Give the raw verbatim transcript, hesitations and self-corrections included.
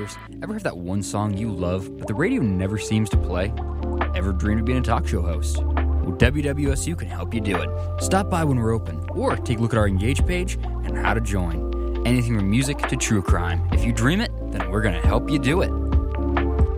callers. Ever have that one song you love, but the radio never seems to play? Ever dreamed of being a talk show host? Well, W W S U can help you do it. Stop by when we're open, or take a look at our Engage page and how to join. Anything from music to true crime. If you dream it, then we're going to help you do it.